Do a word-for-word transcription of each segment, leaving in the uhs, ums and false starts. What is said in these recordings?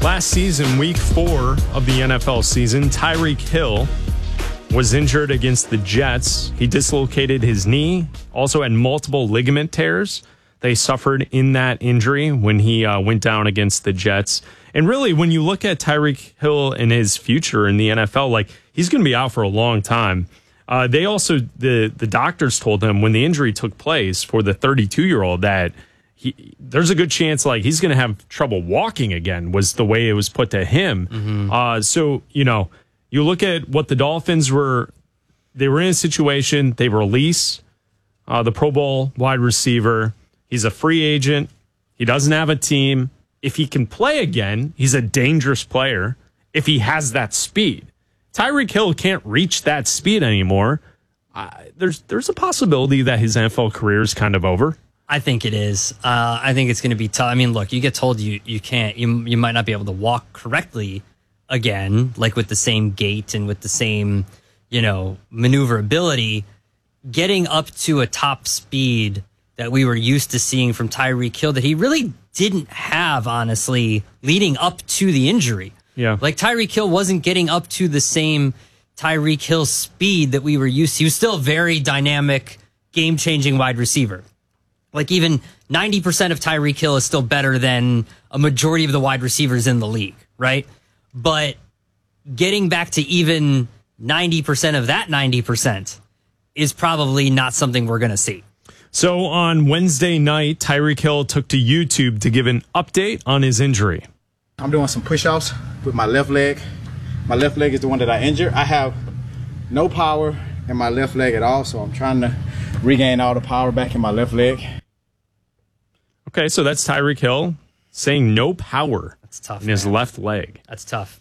Last season, week four of the N F L season, Tyreek Hill was injured against the Jets. He dislocated his knee, also had multiple ligament tears they suffered in that injury when he uh, went down against the Jets. And really, when you look at Tyreek Hill and his future in the N F L, like he's going to be out for a long time. Uh, they also, the, the doctors told him when the injury took place for the thirty-two-year-old that he, there's a good chance like he's going to have trouble walking again, was the way it was put to him. Mm-hmm. Uh, so, you know, you look at what the Dolphins were, they were in a situation, they release uh, the Pro Bowl wide receiver. He's a free agent. He doesn't have a team. If he can play again, he's a dangerous player if he has that speed. Tyreek Hill can't reach that speed anymore. Uh, there's there's a possibility that his N F L career is kind of over. I think it is. Uh, I think it's going to be tough. I mean, look, you get told you you can't, you you might not be able to walk correctly again, like with the same gait and with the same, you know, maneuverability. Getting up to a top speed that we were used to seeing from Tyreek Hill that he really didn't have, honestly, leading up to the injury. Yeah. Like Tyreek Hill wasn't getting up to the same Tyreek Hill speed that we were used to. He was still a very dynamic, game-changing wide receiver. Like even ninety percent of Tyreek Hill is still better than a majority of the wide receivers in the league, right? But getting back to even ninety percent of that ninety percent is probably not something we're going to see. So on Wednesday night, Tyreek Hill took to YouTube to give an update on his injury. I'm doing some push-ups with my left leg. My left leg is the one that I injured. I have no power in my left leg at all, so I'm trying to regain all the power back in my left leg. Okay, so that's Tyreek Hill saying no power That's tough, in his man. left leg. That's tough.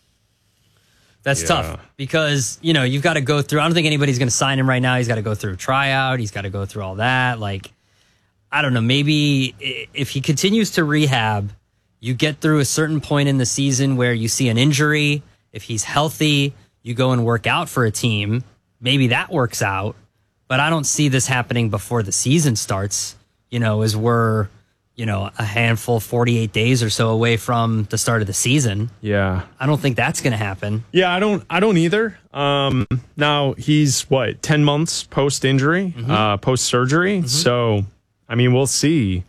That's Yeah. tough because, you know, you've got to go through. I don't think anybody's going to sign him right now. He's got to go through a tryout. He's got to go through all that. Like, I don't know. Maybe if he continues to rehab, you get through a certain point in the season where you see an injury. If he's healthy, you go and work out for a team. Maybe that works out. But I don't see this happening before the season starts, you know, as we're, you know, a handful, forty-eight days or so away from the start of the season. Yeah. I don't think that's going to happen. Yeah, I don't I don't either. Um, now, he's, what, ten months post-injury, mm-hmm. uh, post-surgery? Mm-hmm. So, I mean, we'll see.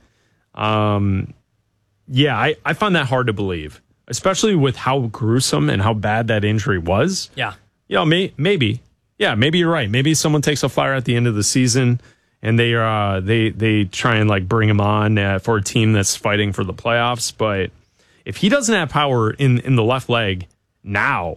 Um, yeah, I, I find that hard to believe, especially with how gruesome and how bad that injury was. Yeah. You know, may, maybe. Yeah, maybe you're right. Maybe someone takes a flyer at the end of the season and they uh they they try and like bring him on uh, for a team that's fighting for the playoffs. But if he doesn't have power in, in the left leg now,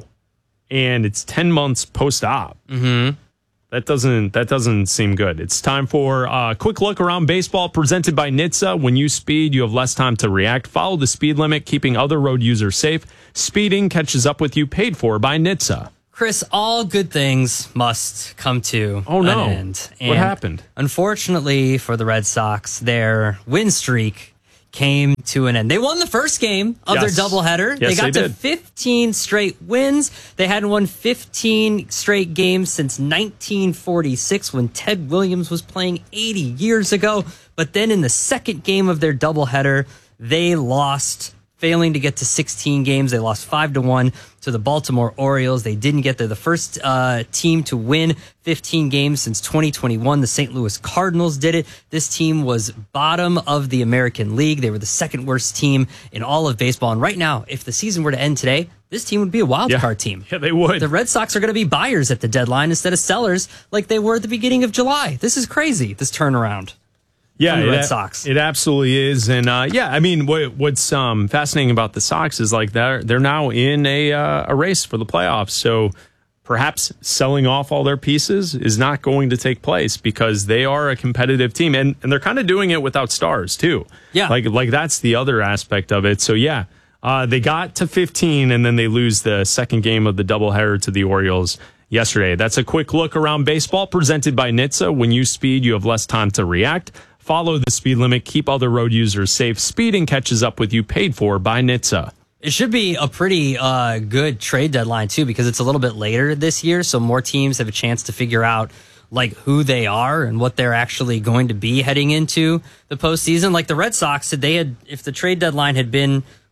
and it's ten months post-op, Mm-hmm. that doesn't that doesn't seem good. It's time for a quick look around baseball presented by N H T S A. When you speed, you have less time to react. Follow the speed limit, keeping other road users safe. Speeding catches up with you, paid for by N H T S A. Chris, all good things must come to Oh, no. an end. And what happened? Unfortunately for the Red Sox, their win streak came to an end. They won the first game of Yes. their doubleheader. Yes, they got they to did. fifteen straight wins. They hadn't won fifteen straight games since nineteen forty-six when Ted Williams was playing eighty years ago. But then in the second game of their doubleheader, they lost, failing to get to sixteen games. They lost five to one to the Baltimore Orioles. They didn't get there. The first uh, team to win fifteen games since twenty twenty-one. The Saint Louis Cardinals did it. This team was bottom of the American League. They were the second worst team in all of baseball. And right now, if the season were to end today, this team would be a wild Yeah. card team. Yeah, they would. The Red Sox are going to be buyers at the deadline instead of sellers like they were at the beginning of July. This is crazy, this turnaround. Yeah, from the it, Red a- Sox. It absolutely is, and uh, yeah, I mean, what, what's um, fascinating about the Sox is like they're they're now in a uh, a race for the playoffs. So perhaps selling off all their pieces is not going to take place because they are a competitive team, and, and they're kind of doing it without stars too. Yeah, like like that's the other aspect of it. So yeah, uh, they got to fifteen, and then they lose the second game of the doubleheader to the Orioles yesterday. That's a quick look around baseball presented by N H T S A. When you speed, you have less time to react. Follow the speed limit. Keep other road users safe. Speeding catches up with you. Paid for by N H T S A. It should be a pretty uh, good trade deadline, too, because it's a little bit later this year. So more teams have a chance to figure out like who they are and what they're actually going to be heading into the postseason. Like the Red Sox, if they had, if the trade deadline had been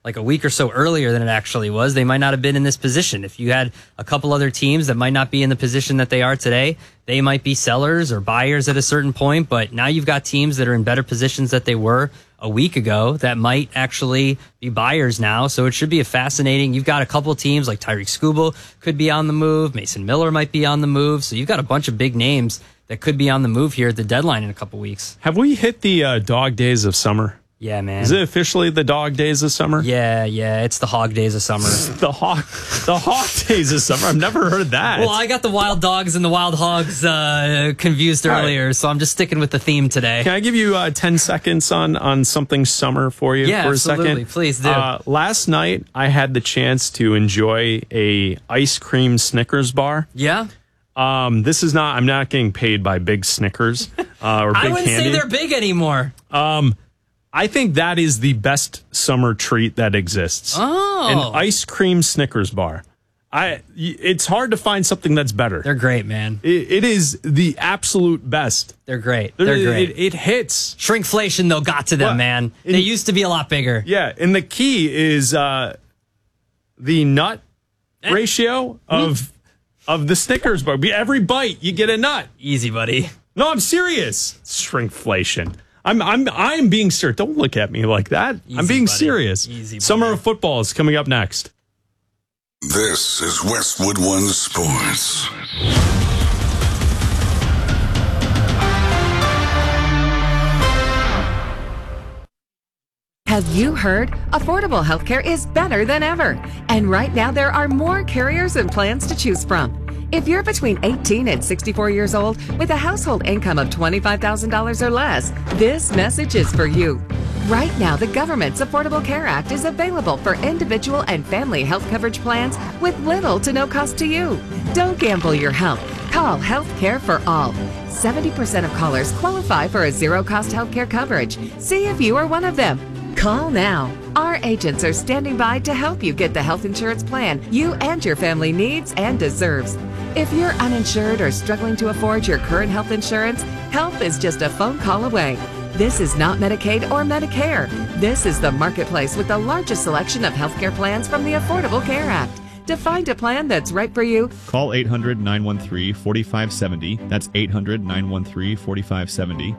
like a week or so earlier than it actually was, they might not have been in this position. If you had a couple other teams that might not be in the position that they are today, they might be sellers or buyers at a certain point. But now you've got teams that are in better positions that they were a week ago that might actually be buyers now. So it should be a fascinating. You've got a couple teams like Tyreek Skubal could be on the move. Mason Miller might be on the move. So you've got a bunch of big names that could be on the move here at the deadline in a couple weeks. Have we hit the uh, dog days of summer? Yeah, man. Is it officially the dog days of summer? Yeah, yeah. It's the hog days of summer. the hawk, the hawk days of summer. I've never heard that. Well, I got the wild dogs and the wild hogs uh, confused earlier, right. So I'm just sticking with the theme today. Can I give you uh, ten seconds on on something summer for you yeah, for a absolutely. second? Please do. Uh, last night, I had the chance to enjoy a ice cream Snickers bar. Yeah. Um, this is not. I'm not getting paid by Big Snickers uh, or Big I wouldn't Candy. say they're big anymore. Um. I think that is the best summer treat that exists. Oh. An ice cream Snickers bar. I. It's hard to find something that's better. They're great, man. It, it is the absolute best. They're great. They're it, great. It, it hits. Shrinkflation, though, got to them, Well, man. in- They used to be a lot bigger. Yeah, and the key is uh, the nut Eh. ratio of of the Snickers bar. Every bite, you get a nut. Easy, buddy. No, I'm serious. Shrinkflation. I'm I'm I'm being serious. Don't look at me like that. Easy, I'm being buddy. serious. Easy, Summer buddy. of football is coming up next. This is Westwood One Sports. Have you heard? Affordable healthcare is better than ever. And right now, there are more carriers and plans to choose from. If you're between eighteen and sixty-four years old with a household income of twenty-five thousand dollars or less, this message is for you. Right now, the government's Affordable Care Act is available for individual and family health coverage plans with little to no cost to you. Don't gamble your health. Call Health Care for All. seventy percent of callers qualify for a zero-cost healthcare coverage. See if you are one of them. Call now. Our agents are standing by to help you get the health insurance plan you and your family needs and deserves. If you're uninsured or struggling to afford your current health insurance, help is just a phone call away. This is not Medicaid or Medicare. This is the marketplace with the largest selection of healthcare plans from the Affordable Care Act. To find a plan that's right for you, call eight hundred, nine one three, four five seven zero. That's eight hundred, nine one three, four five seven zero.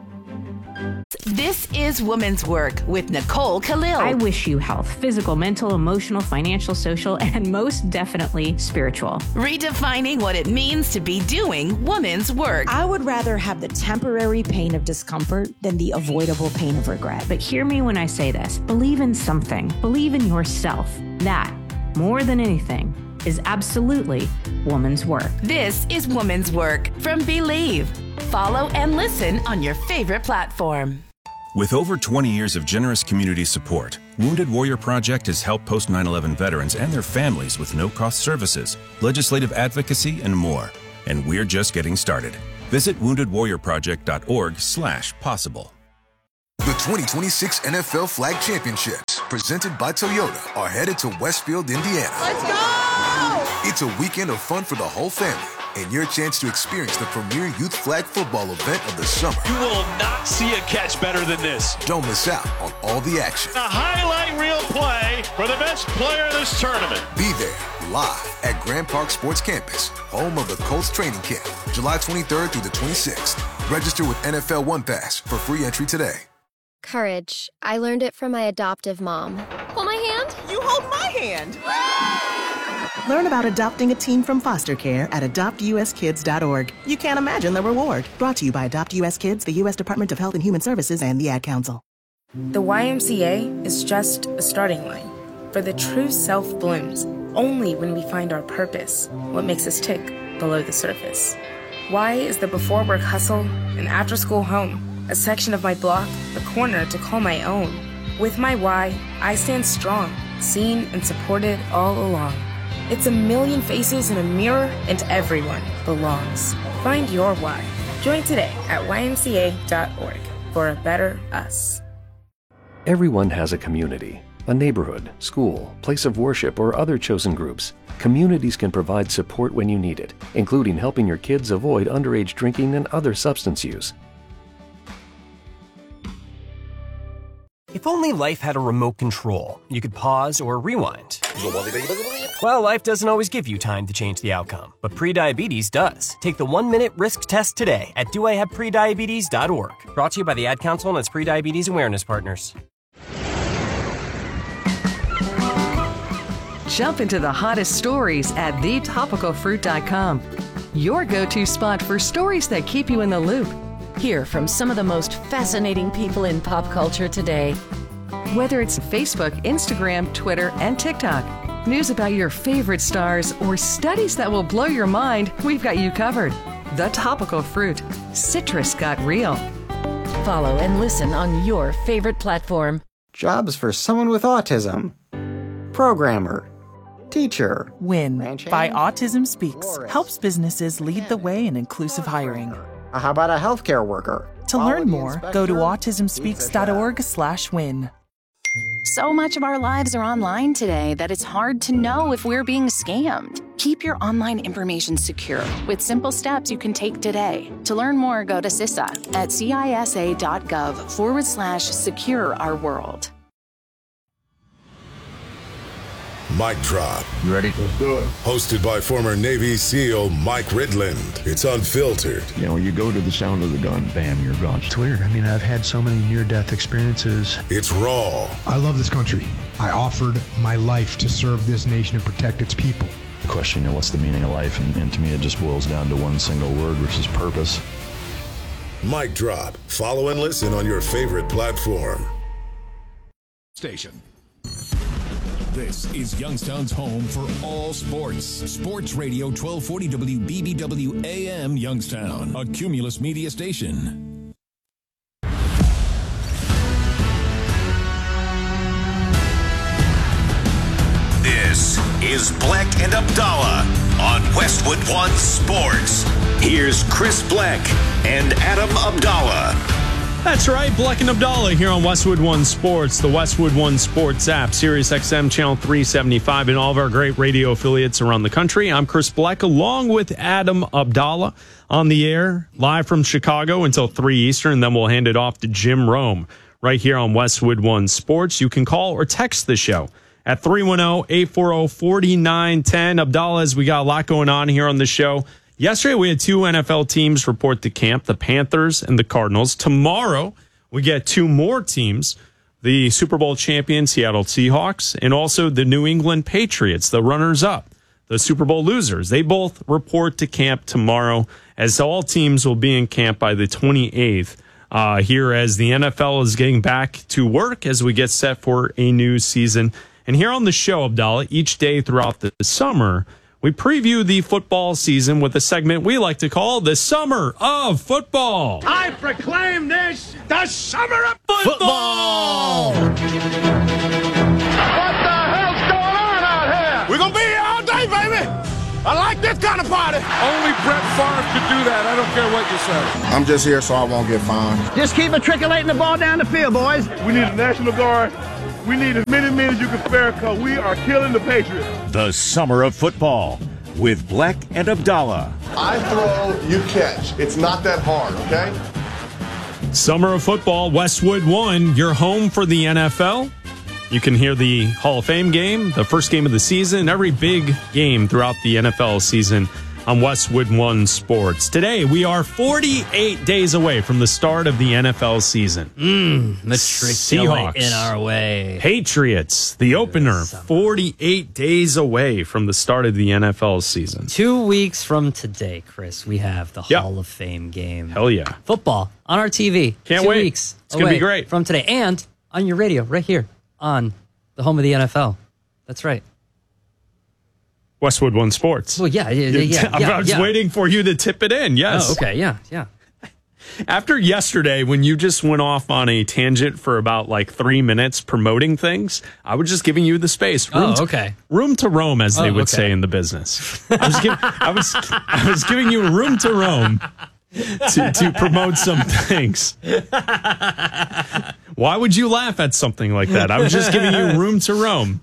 This is Women's Work with Nicole Khalil. I wish you health, physical, mental, emotional, financial, social, and most definitely spiritual. Redefining what it means to be doing women's work. I would rather have the temporary pain of discomfort than the avoidable pain of regret. But hear me when I say this. Believe in something. Believe in yourself. That, more than anything, is absolutely woman's work. This is Women's Work from Believe. Follow and listen on your favorite platform. With over twenty years of generous community support, Wounded Warrior Project has helped post nine eleven veterans and their families with no-cost services, legislative advocacy, and more. And we're just getting started. Visit wounded warrior project dot org slash possible. The twenty twenty-six N F L Flag Championships, presented by Toyota, are headed to Westfield, Indiana. Let's go! It's a weekend of fun for the whole family, and your chance to experience the premier youth flag football event of the summer. You will not see a catch better than this. Don't miss out on all the action. A highlight reel play for the best player in this tournament. Be there, live at Grand Park Sports Campus, home of the Colts training camp, July twenty-third through the twenty-sixth. Register with N F L One Pass for free entry today. Courage. I learned it from my adoptive mom. Hold my hand. You hold my hand. Learn about adopting a teen from foster care at adopt u s kids dot org. You can't imagine the reward. Brought to you by Adopt U S Kids, the U S Department of Health and Human Services, and the Ad Council. The Y M C A is just a starting line. For the true self blooms only when we find our purpose, what makes us tick below the surface. Y is the before work hustle, an after school home, a section of my block, a corner to call my own. With my Y, I stand strong, seen and supported all along. It's a million faces in a mirror, and everyone belongs. Find your why. Join today at y m c a dot org for a better us. Everyone has a community, a neighborhood, school, place of worship, or other chosen groups. Communities can provide support when you need it, including helping your kids avoid underage drinking and other substance use. If only life had a remote control, you could pause or rewind. Well, life doesn't always give you time to change the outcome, but prediabetes does. Take the one-minute risk test today at do I have prediabetes dot org. Brought to you by the Ad Council and its Prediabetes Awareness Partners. Jump into the hottest stories at the topical fruit dot com. Your go-to spot for stories that keep you in the loop. Hear from some of the most fascinating people in pop culture today. Whether it's Facebook, Instagram, Twitter, and TikTok, news about your favorite stars, or studies that will blow your mind, we've got you covered. The Topical Fruit. Citrus got real. Follow and listen on your favorite platform. Jobs for someone with autism. Programmer. Teacher. WIN by Autism Speaks helps businesses lead the way in inclusive hiring. How about a healthcare worker? To learn more, go to autism speaks dot org slash win. So much of our lives are online today that it's hard to know if we're being scammed. Keep your online information secure with simple steps you can take today. To learn more, go to CISA at cisa.gov forward slash secure our world. Mic Drop. You ready? Let's do it. Hosted by former Navy SEAL Mike Ridland. It's unfiltered. You know, you go to the sound of the gun, bam, you're gone. It's weird. I mean, I've had so many near-death experiences. It's raw. I love this country. I offered my life to serve this nation and protect its people. The question, you know, what's the meaning of life? And, and to me, it just boils down to one single word, which is purpose. Mic Drop. Follow and listen on your favorite platform. Station. This is Youngstown's home for all sports. Sports Radio twelve forty W B B W A M Youngstown, a Cumulus media station. This is Black and Abdallah on Westwood One Sports. Here's Chris Black and Adam Abdallah. That's right, Black and Abdallah here on Westwood One Sports, the Westwood One Sports app, Sirius X M Channel three seventy-five, and all of our great radio affiliates around the country. I'm Chris Black, along with Adam Abdallah, on the air, live from Chicago until three Eastern, and then we'll hand it off to Jim Rome right here on Westwood One Sports. You can call or text the show at three one zero, eight four zero, four nine one zero. Abdallah, as we got a lot going on here on the show. Yesterday, we had two N F L teams report to camp, the Panthers and the Cardinals. Tomorrow, we get two more teams, the Super Bowl champion Seattle Seahawks and also the New England Patriots, the runners-up, the Super Bowl losers. They both report to camp tomorrow, as all teams will be in camp by the twenty-eighth. Uh, here as the N F L is getting back to work as we get set for a new season. And here on the show, Abdallah, each day throughout the summer, we preview the football season with a segment we like to call the Summer of Football. I proclaim this the Summer of Football! What the hell's going on out here? We're going to be here all day, baby. I like this kind of party. Only Brett Favre could do that. I don't care what you say. I'm just here so I won't get fined. Just keep matriculating the ball down the field, boys. We need a National Guard. We need as many men as you can spare because we are killing the Patriots. The Summer of Football with Black and Abdallah. I throw, you catch. It's not that hard, okay? Summer of Football, Westwood One, your home for the N F L. You can hear the Hall of Fame game, the first game of the season, every big game throughout the N F L season on Westwood One Sports. Today, we are forty-eight days away from the start of the N F L season. Mm, Seahawks in our way. Patriots, the opener, forty-eight days away from the start of the N F L season. Two weeks from today, Chris, we have the yep. Hall of Fame game. Hell yeah. Football on our T V. Can't Two wait. weeks It's going to be great. From today. And on your radio, right here on the home of the N F L. That's right. Westwood One Sports. Well, yeah, yeah, yeah. I'm, yeah, I was yeah. waiting for you to tip it in. Yes. Oh, okay. Yeah, yeah. After yesterday, when you just went off on a tangent for about like three minutes promoting things, I was just giving you the space. Room Oh, okay. To, room to roam, as they Oh, would okay. say in the business. I was, give, I was, I was giving you room to roam to, to promote some things. Why would you laugh at something like that? I was just giving you room to roam.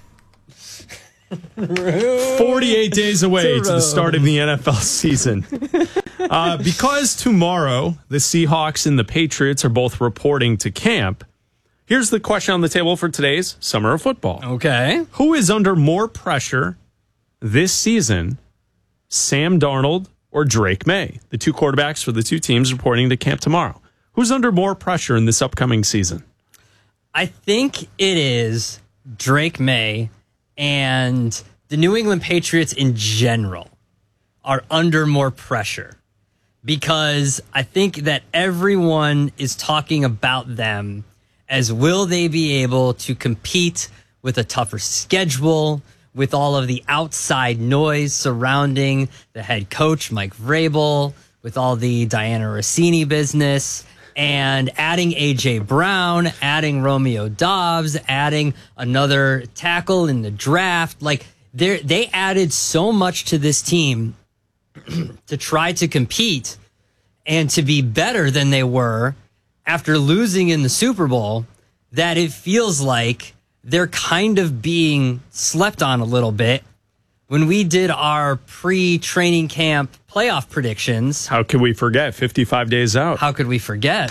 forty-eight days away to, to the start of the N F L season. Uh, because tomorrow the Seahawks and the Patriots are both reporting to camp, Here's the question on the table for today's Summer of Football. Okay. Who is under more pressure this season, Sam Darnold or Drake May? The two quarterbacks for the two teams reporting to camp tomorrow. Who's under more pressure in this upcoming season? I think it is Drake May, and the New England Patriots in general are under more pressure because I think that everyone is talking about them as will they be able to compete with a tougher schedule, with all of the outside noise surrounding the head coach, Mike Vrabel, with all the Diana Rossini business, and adding A J Brown, adding Romeo Doubs, adding another tackle in the draft. Like, they they added so much to this team to try to compete and to be better than they were after losing in the Super Bowl that it feels like they're kind of being slept on a little bit. When we did our pre-training camp playoff predictions. How could we forget? fifty-five days out. How could we forget?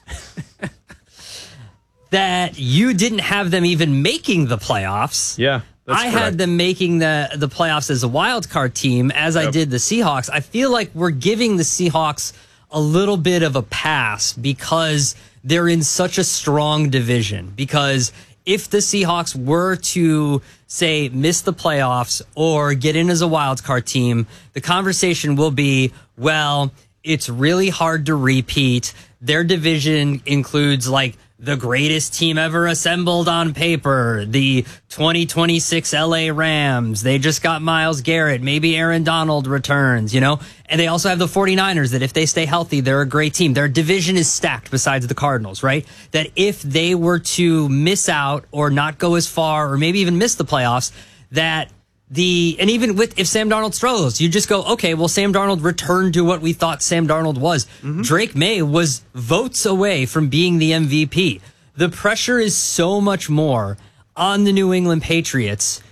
That you didn't have them even making the playoffs. Yeah, that's I correct. had them making the, the playoffs as a wild card team, as I Yep. did the Seahawks. I feel like we're giving the Seahawks a little bit of a pass because they're in such a strong division. Because if the Seahawks were to, say, miss the playoffs or get in as a wild card team, the conversation will be, well, it's really hard to repeat. Their division includes, like, the greatest team ever assembled on paper, the twenty twenty-six L A Rams. They just got Myles Garrett. Maybe Aaron Donald returns, you know? And they also have the 49ers that if they stay healthy, they're a great team. Their division is stacked besides the Cardinals, right? That if they were to miss out or not go as far or maybe even miss the playoffs, that the, and even with, if Sam Darnold struggles, you just go, okay, well, Sam Darnold returned to what we thought Sam Darnold was. Mm-hmm. Drake May was votes away from being the M V P. The pressure is so much more on the New England Patriots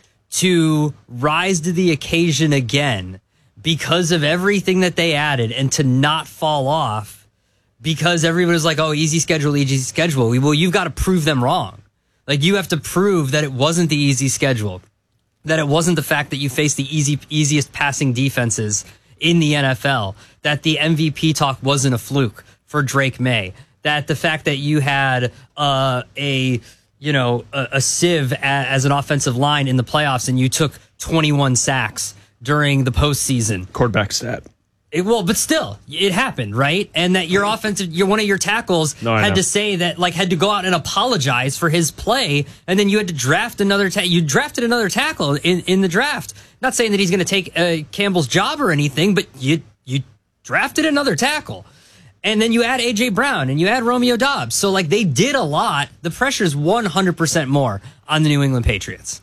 to rise to the occasion again because of everything that they added and to not fall off because everybody's like, oh, easy schedule, easy schedule. Well, you've got to prove them wrong. Like, you have to prove that it wasn't the easy schedule, that it wasn't the fact that you faced the easy, easiest passing defenses in the N F L, that the M V P talk wasn't a fluke for Drake May, that the fact that you had uh, a, you know, a, a sieve a, as an offensive line in the playoffs and you took twenty-one sacks during the postseason. Quarterback stat. It, well, but still, it happened, right? And that your offensive, your one of your tackles No, I had know. to say that, like, had to go out and apologize for his play, and then you had to draft another. Ta- you drafted another tackle in, in the draft. Not saying that he's going to take uh, Campbell's job or anything, but you you drafted another tackle, and then you add A J Brown and you add Romeo Doubs. So, like, they did a lot. The pressure's one hundred percent more on the New England Patriots.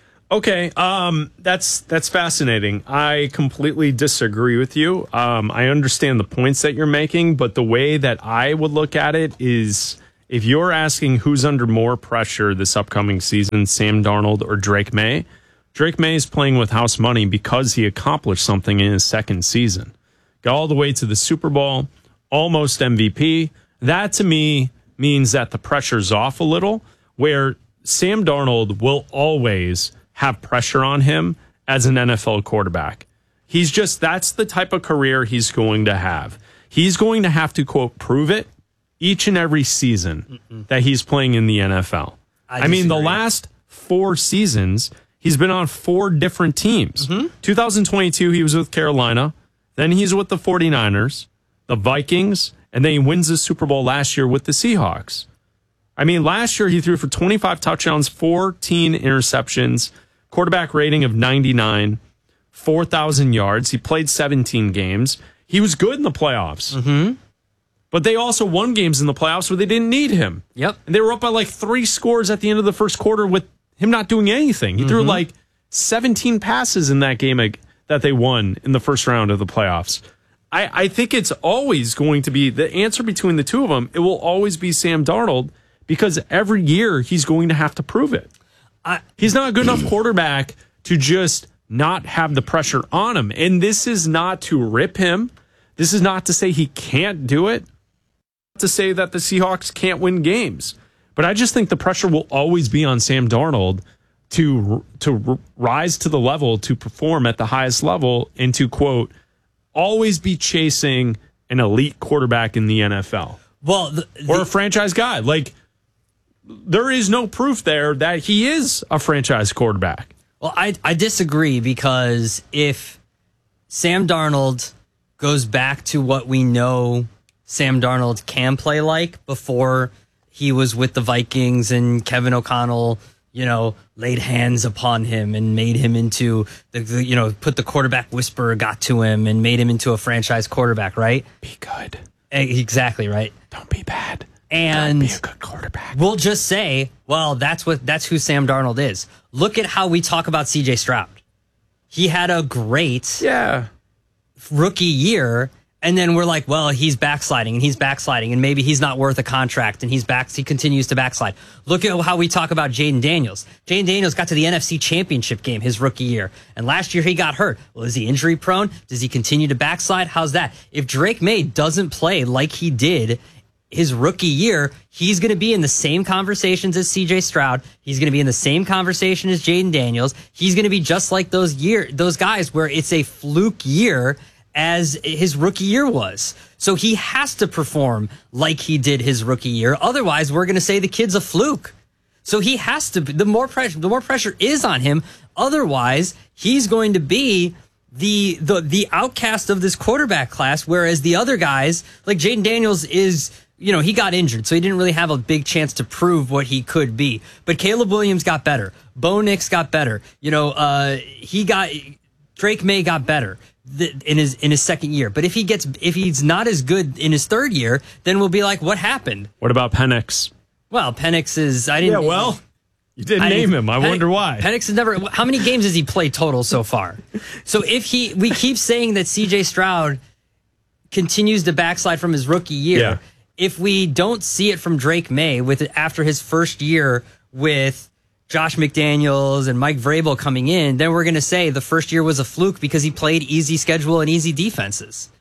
Okay, um, that's that's fascinating. I completely disagree with you. Um, I understand the points that you're making, but the way that I would look at it is if you're asking who's under more pressure this upcoming season, Sam Darnold or Drake May, Drake May is playing with house money because he accomplished something in his second season. Got all the way to the Super Bowl, almost M V P. That, to me, means that the pressure's off a little, where Sam Darnold will always have pressure on him as an N F L quarterback. He's just, that's the type of career he's going to have. He's going to have to, quote, prove it each and every season Mm-mm. that he's playing in the N F L. I, I mean, the last four seasons, he's been on four different teams. Mm-hmm. twenty twenty-two, he was with Carolina. Then he's with the 49ers, the Vikings, and then he wins the Super Bowl last year with the Seahawks. I mean, last year he threw for twenty-five touchdowns, fourteen interceptions, quarterback rating of ninety-nine, four thousand yards. He played seventeen games. He was good in the playoffs. Mm-hmm. But they also won games in the playoffs where they didn't need him. Yep. And they were up by like three scores at the end of the first quarter with him not doing anything. He mm-hmm. threw like seventeen passes in that game that they won in the first round of the playoffs. I, I think it's always going to be the answer between the two of them. It will always be Sam Darnold because every year he's going to have to prove it. I, he's not a good enough quarterback to just not have the pressure on him. And this is not to rip him. This is not to say he can't do it. To say that the Seahawks can't win games. But I just think the pressure will always be on Sam Darnold to to rise to the level, to perform at the highest level, and to, quote, always be chasing an elite quarterback in the N F L. Well, the, the, or a franchise guy. Like, there is no proof there that he is a franchise quarterback. Well, I, I disagree, because if Sam Darnold goes back to what we know Sam Darnold can play like before he was with the Vikings and Kevin O'Connell, you know, laid hands upon him and made him into the, the, you know, put the quarterback whisperer got to him and made him into a franchise quarterback, right? Be good. Exactly, right? Don't be bad. And be a good quarterback. We'll just say, well, that's what that's who Sam Darnold is. Look at how we talk about C J Stroud. He had a great yeah. rookie year, and then we're like, well, he's backsliding and he's backsliding, and maybe he's not worth a contract, and he's back. He continues to backslide. Look at how we talk about Jaden Daniels. Jaden Daniels got to the N F C Championship game his rookie year, and last year he got hurt. Well, is he injury prone? Does he continue to backslide? How's that? If Drake May doesn't play like he did his rookie year, he's going to be in the same conversations as C J Stroud. He's going to be in the same conversation as Jaden Daniels. He's going to be just like those year, those guys where it's a fluke year as his rookie year was. So he has to perform like he did his rookie year. Otherwise, we're going to say the kid's a fluke. So he has to, the more pressure, the more pressure is on him. Otherwise, he's going to be the the the outcast of this quarterback class, whereas the other guys, like Jaden Daniels is, you know, he got injured, so he didn't really have a big chance to prove what he could be. But Caleb Williams got better. Bo Nix got better. You know, uh, he got, Drake May got better in his in his second year. But if he gets if he's not as good in his third year, then we'll be like, what happened? What about Penix? Well, Penix is I didn't. Yeah, well, you didn't I name him. I Penix, wonder why. Penix has never. How many games has he played total so far? So if he, we keep saying that C J Stroud continues to backslide from his rookie year. Yeah. If we don't see it from Drake May with after his first year with Josh McDaniels and Mike Vrabel coming in, then we're going to say the first year was a fluke because he played easy schedule and easy defenses.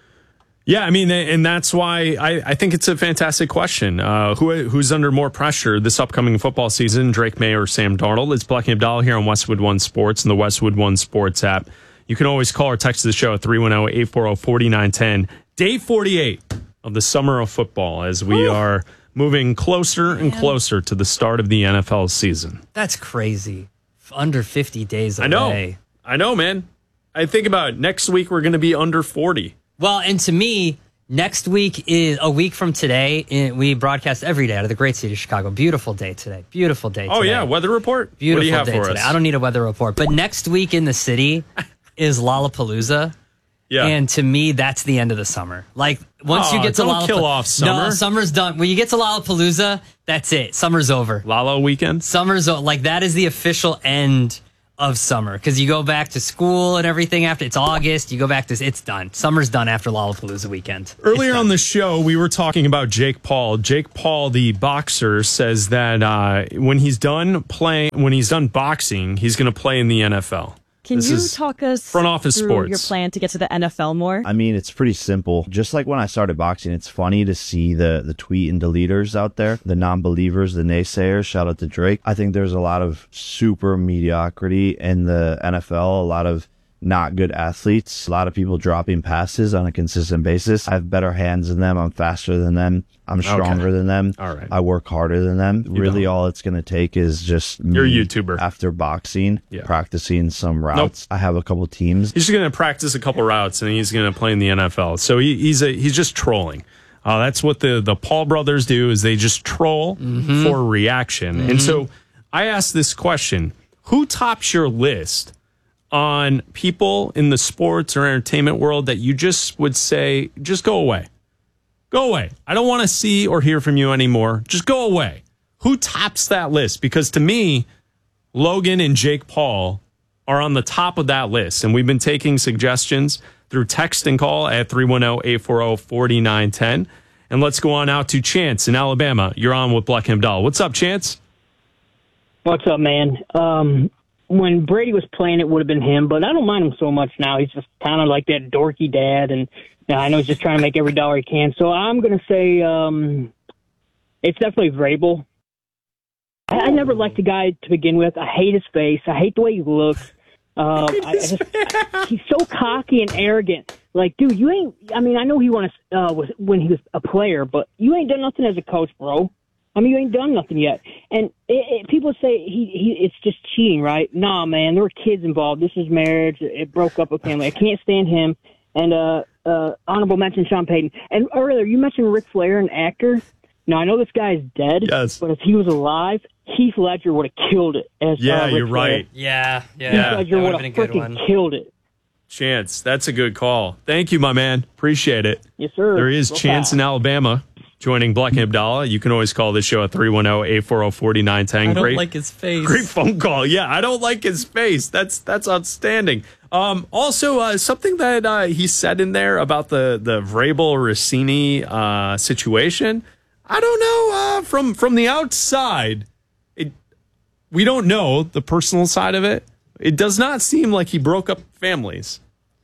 Yeah, I mean, and that's why I, I think it's a fantastic question. Uh, who Who's under more pressure this upcoming football season, Drake May or Sam Darnold? It's Black and Abdallah here on Westwood One Sports and the Westwood One Sports app. You can always call or text the show at three one zero, eight four zero, four nine one zero. Day forty-eight of the summer of football as we Ooh. are moving closer and Man. closer to the start of the N F L season. That's crazy. Under fifty days away. I know. I know, man. I think about it. Next week, we're going to be under forty. Well, and to me, next week is a week from today. We broadcast every day out of the great city of Chicago. Beautiful day today. Beautiful day today. Oh, yeah. Weather report? Beautiful what do you have day for today. us? I don't need a weather report. But next week in the city is Lollapalooza. Yeah. And to me, that's the end of the summer. Like, once oh, you get to don't Lollapalooza. kill off summer. No, summer's done. When you get to Lollapalooza, that's it. Summer's over. Lala weekend? Summer's over. Like, that is the official end of summer. Because you go back to school and everything after. It's August. You go back to. It's done. Summer's done after Lollapalooza weekend. Earlier on the show, we were talking about Jake Paul. Jake Paul, the boxer, says that uh, when he's done playing, when he's done boxing, he's going to play in the N F L. Can this you talk us front office through sports. your plan to get to the N F L more? I mean, it's pretty simple. Just like when I started boxing, it's funny to see the, the tweet and deleters out there, the non-believers, the naysayers. Shout out to Drake. I think there's a lot of super mediocrity in the N F L, a lot of not good athletes, a lot of people dropping passes on a consistent basis. I have better hands than them. I'm faster than them. I'm stronger okay. than them. All right. I work harder than them. You really, don't. all it's going to take is just me You're a YouTuber. after boxing, yeah. practicing some routes. Nope. I have a couple teams. He's just going to practice a couple routes, and he's going to play in the N F L. So he, he's a, he's just trolling. Uh, that's what the, the Paul brothers do, is they just troll mm-hmm. for reaction. Mm-hmm. And so I asked this question. Who tops your list on people in the sports or entertainment world that you just would say, just go away? Go away. I don't want to see or hear from you anymore. Just go away. Who tops that list? Because to me, Logan and Jake Paul are on the top of that list. And we've been taking suggestions through text and call at three one zero, eight four zero, four nine one zero. And let's go on out to Chance in Alabama. You're on with Black and Abdallah. What's up, Chance? What's up, man? Um, when Brady was playing, it would have been him, but I don't mind him so much now. He's just kind of like that dorky dad, and you know, I know he's just trying to make every dollar he can. So I'm going to say um, it's definitely Vrabel. I, I never liked the guy to begin with. I hate his face. I hate the way he looks. Uh, I, I just, he's so cocky and arrogant. Like, dude, you ain't. I mean, I know he won a, uh, was when he was a player, but you ain't done nothing as a coach, bro. I mean, you ain't done nothing yet. And it, it, people say he, he it's just cheating, right? Nah, man, there were kids involved. This is marriage. It broke up a family. I can't stand him. And uh, uh, honorable mention, Sean Payton. And earlier, you mentioned Ric Flair, an actor. Now, I know this guy is dead, yes. but if he was alive, Heath Ledger would have killed it. As, yeah, uh, Ric you're Flair. right. Yeah, yeah. Heath Ledger would have freaking killed it. Chance, that's a good call. Thank you, my man. Appreciate it. Yes, sir. There is Real Chance fast. in Alabama joining Black and Abdallah. You can always call the show at three one zero, eight four zero, four nine one zero. I don't Great, like his face. Great phone call. Yeah, I don't like his face. That's that's outstanding. Um, also, uh, something that uh, he said in there about the the Vrabel Rossini uh, situation. I don't know. Uh, from from the outside, it we don't know the personal side of it. It does not seem like he broke up families.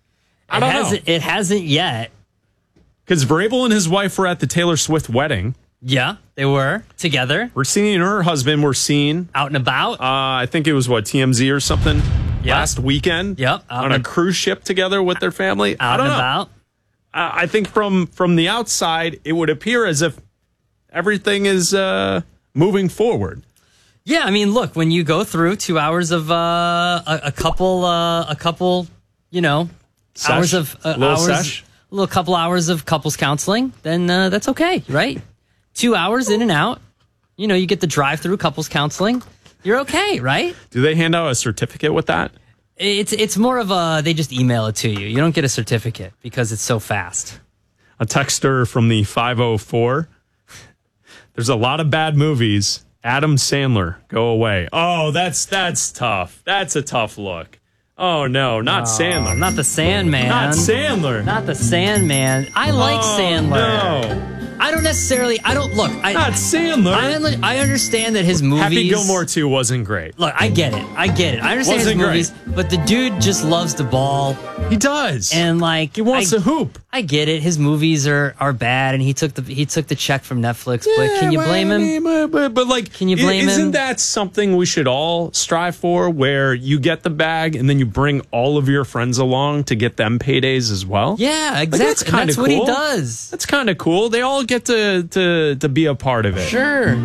I don't it hasn't, know. It hasn't yet. Because Vrabel and his wife were at the Taylor Swift wedding. Yeah, they were together. Rossini and her husband were seen out and about. Uh, I think it was what T M Z or something Yep. last weekend. Yep, on a and, cruise ship together with their family. Out I don't and know. about. I, I think from from the outside, it would appear as if everything is uh, moving forward. Yeah, I mean, look, when you go through two hours of uh, a, a couple, uh, a couple, you know, Sesh. hours of uh, Little hours, sesh. a little couple hours of couples counseling, then uh, that's okay, right? Two hours in and out. You know, you get the drive-through couples counseling. You're okay, right? Do they hand out a certificate with that? It's it's more of a they just email it to you. You don't get a certificate because it's so fast. A texter from the five oh four. There's a lot of bad movies. Adam Sandler, go away. Oh, that's that's tough. That's a tough look. Oh no, not Oh, Sandler. Not the Sandman. Not Sandler. Not the Sandman. I like Oh, Sandler. no. I don't necessarily. I don't look. I, Not Sandler. I, I understand that his movies. Happy Gilmore two wasn't great. Look, I get it. I get it. I understand Wasn't his movies, but the dude just loves the ball. He does, and like he wants I, to hoop. I get it. His movies are, are bad, and he took the he took the check from Netflix. but can you well, blame I him? mean, but, but, but like, Can you blame isn't him? that something we should all strive for? Where you get the bag and then you bring all of your friends along to get them paydays as well. Yeah, Like, exactly. that's kind of what he cool. does. That's kind of cool. They all get to to to be a part of it. Sure,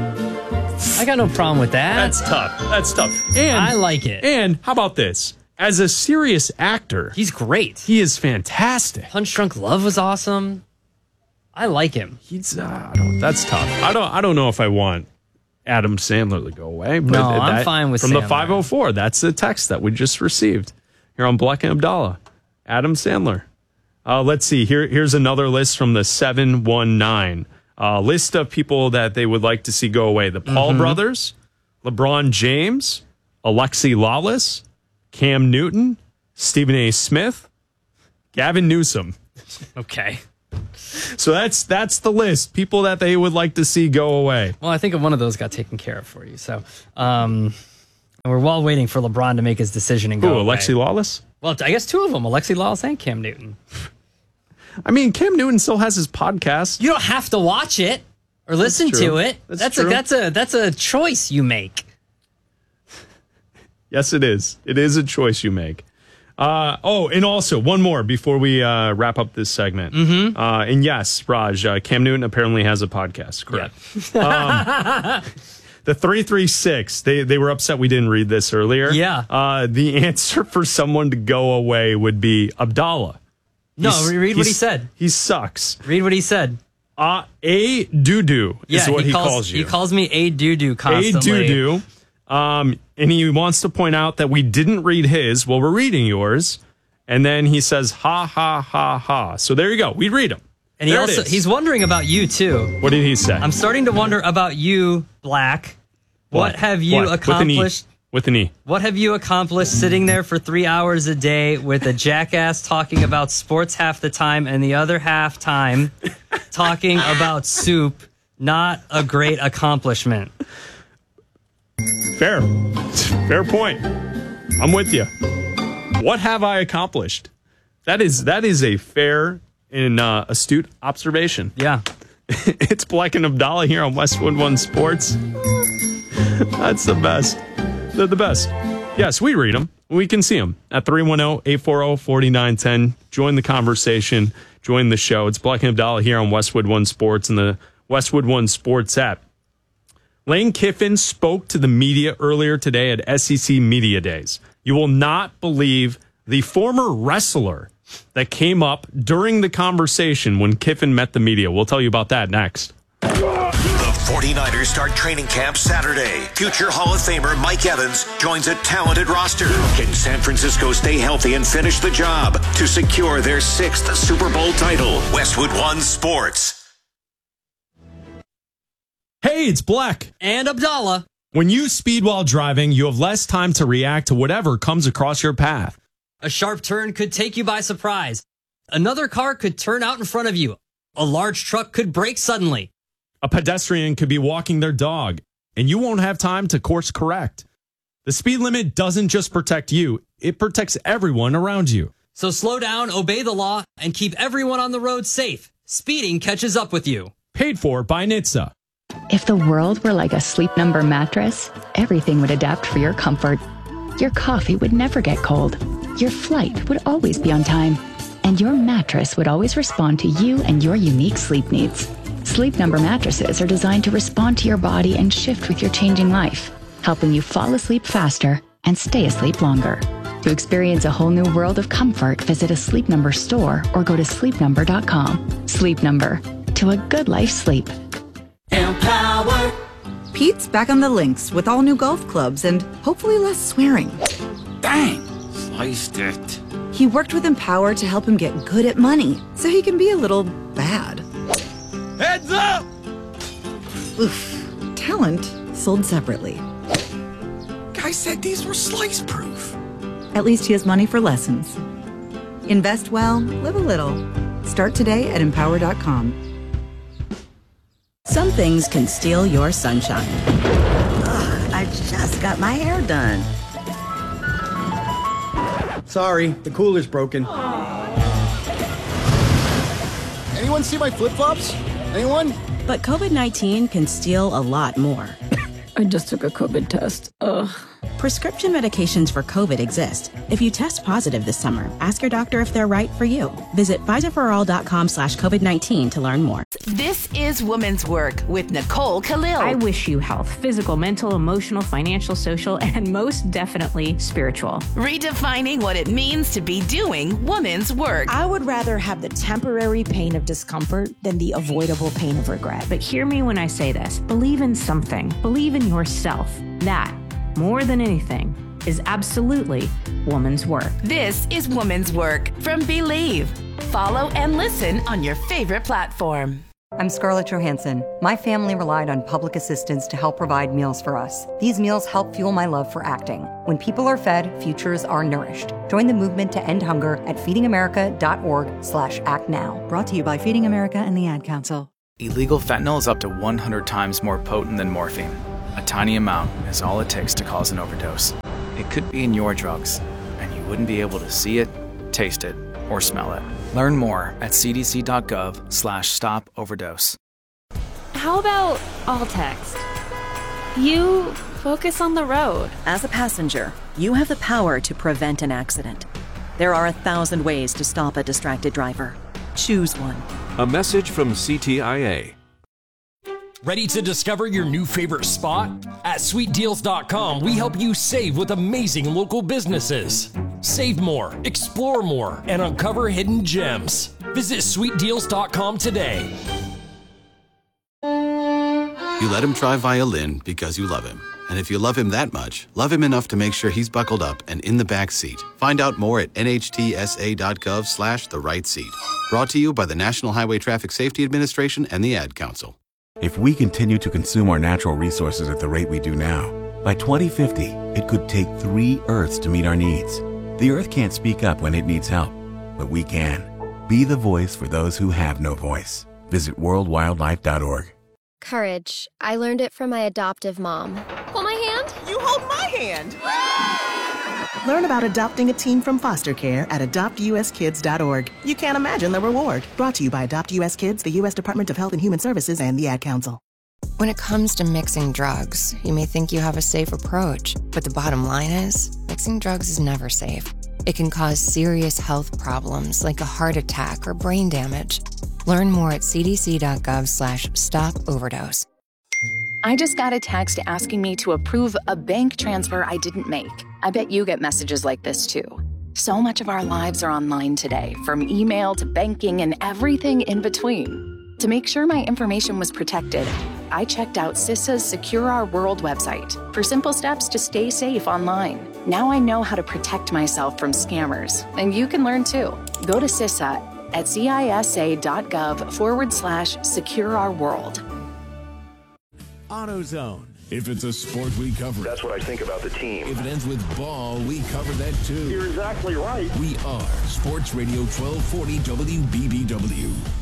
I got no problem with that. That's tough. That's tough. And I like it. And how about this? As a serious actor, He's great. he is fantastic. Punch Drunk Love was awesome. I like him. He's uh, I don't, that's tough. I don't I don't know if I want Adam Sandler to go away. But No, I'm that- fine with from the Sandler. five oh four. That's the text that we just received here on Black and Abdallah. Adam Sandler. Uh, let's see. Here here's another list from the seven one nine. Uh, list of people that they would like to see go away: the Paul Mhm. brothers, LeBron James, Alexi Lawless, Cam Newton, Stephen A. Smith, Gavin Newsom. Okay. So that's that's the list. People that they would like to see go away. Well, I think one of those got taken care of for you. So, um, and we're while waiting for LeBron to make his decision and Who, go away. Alexi Lawless? Well, I guess two of them, Alexi Lawless and Cam Newton. I mean, Cam Newton still has his podcast. You don't have to watch it or listen That's to true. it. That's That's, true. a that's a that's a choice you make. Yes, it is. It is a choice you make. Uh, oh, and also one more before we uh, wrap up this segment. Mm-hmm. Uh, and yes, Raj, uh, Cam Newton apparently has a podcast. Correct. Um, the three three six, they, they were upset we didn't read this earlier. Yeah. Uh, the answer for someone to go away would be Abdallah. No, He's- read what he he's- said. He sucks. Read what he said. Uh, a doo-doo is Yeah, what he, calls, calls you. He calls me a doo doo A constantly. doo-doo. Um, and he wants to point out that we didn't read his. Well, we're reading yours. And then he says, ha, ha, ha, ha. So there you go. We read him. And he There it also is. he's wondering about you too. What did he say? I'm starting to wonder about you, Black. What, have you What? accomplished? With an E. With an E. What have you accomplished sitting there for three hours a day with a jackass talking about sports half the time and the other half time talking about soup? Not a great accomplishment. Fair. Fair point. I'm with you. What have I accomplished? That is that is a fair and uh, astute observation. Yeah. It's Black and Abdallah here on Westwood One Sports. That's the best. They're the best. Yes, we read them. We can see them at three one zero, eight four zero, four nine one zero. Join the conversation. Join the show. It's Black and Abdallah here on Westwood One Sports and the Westwood One Sports app. Lane Kiffin spoke to the media earlier today at S E C Media Days. You will not believe the former wrestler that came up during the conversation when Kiffin met the media. We'll tell you about that next. The forty-niners start training camp Saturday. Future Hall of Famer Mike Evans joins a talented roster. Can San Francisco stay healthy and finish the job to secure their sixth Super Bowl title? Westwood One Sports. Hey, it's Black and Abdallah. When you speed while driving, you have less time to react to whatever comes across your path. A sharp turn could take you by surprise. Another car could turn out in front of you. A large truck could brake suddenly. A pedestrian could be walking their dog, and you won't have time to course correct. The speed limit doesn't just protect you, it protects everyone around you. So slow down, obey the law, and keep everyone on the road safe. Speeding catches up with you. Paid for by N H T S A. If the world were like a Sleep Number mattress, everything would adapt for your comfort. Your coffee would never get cold. Your flight would always be on time. And your mattress would always respond to you and your unique sleep needs. Sleep Number mattresses are designed to respond to your body and shift with your changing life, helping you fall asleep faster and stay asleep longer. To experience a whole new world of comfort, visit a Sleep Number store or go to sleep number dot com. Sleep Number. To a good life sleep. Empower. Pete's back on the links with all new golf clubs and hopefully less swearing. Dang, sliced it. He worked with Empower to help him get good at money so he can be a little bad. Heads up! Oof. Talent sold separately. Guy said these were slice proof. At least he has money for lessons. Invest well, live a little. Start today at empower dot com. Some things can steal your sunshine. Ugh, I just got my hair done. Sorry, the cooler's broken. Anyone see my flip-flops? Anyone? But COVID nineteen can steal a lot more. I just took a COVID test. Ugh. Prescription medications for COVID exist. If you test positive this summer, ask your doctor if they're right for you. Visit Pfizer for all dot com slash COVID nineteen to learn more. This is Women's Work with Nicole Khalil. I wish you health, physical, mental, emotional, financial, social, and most definitely spiritual. Redefining what it means to be doing women's work. I would rather have the temporary pain of discomfort than the avoidable pain of regret. But hear me when I say this. Believe in something. Believe in yourself. That, more than anything, is absolutely woman's work. This is Woman's Work from Believe. Follow and listen on your favorite platform. I'm Scarlett Johansson. My family relied on public assistance to help provide meals for us. These meals help fuel my love for acting. When people are fed, futures are nourished. Join the movement to end hunger at feeding america dot org slash act now. Brought to you by Feeding America and the Ad Council. Illegal fentanyl is up to one hundred times more potent than morphine. A tiny amount is all it takes to cause an overdose. It could be in your drugs, and you wouldn't be able to see it, taste it, or smell it. Learn more at c d c dot gov slash stop overdose. How about all text? You focus on the road. As a passenger, you have the power to prevent an accident. There are a thousand ways to stop a distracted driver. Choose one. A message from C T I A. Ready to discover your new favorite spot? At sweet deals dot com, we help you save with amazing local businesses. Save more, explore more, and uncover hidden gems. Visit sweet deals dot com today. You let him try violin because you love him. And if you love him that much, love him enough to make sure he's buckled up and in the back seat. Find out more at n h t s a dot gov slash the right seat. Brought to you by the National Highway Traffic Safety Administration and the Ad Council. If we continue to consume our natural resources at the rate we do now, by twenty fifty, it could take three Earths to meet our needs. The Earth can't speak up when it needs help, but we can. Be the voice for those who have no voice. Visit world wildlife dot org. Courage. I learned it from my adoptive mom. Hold my hand. You hold my hand. Learn about adopting a teen from foster care at adopt u s kids dot org. You can't imagine the reward. Brought to you by Adopt U S Kids, the U S Department of Health and Human Services, and the Ad Council. When it comes to mixing drugs, you may think you have a safe approach, but the bottom line is, mixing drugs is never safe. It can cause serious health problems like a heart attack or brain damage. Learn more at cdc.gov slash stop overdose. I just got a text asking me to approve a bank transfer I didn't make. I bet you get messages like this too. So much of our lives are online today, from email to banking and everything in between. To make sure my information was protected, I checked out CISA's Secure Our World website for simple steps to stay safe online. Now I know how to protect myself from scammers, and you can learn too. Go to CISA at cisa.gov forward slash secure our world. AutoZone. If it's a sport, we cover it. That's what I think about the team. If it ends with ball, we cover that too. You're exactly right. We are Sports Radio twelve forty W B B W.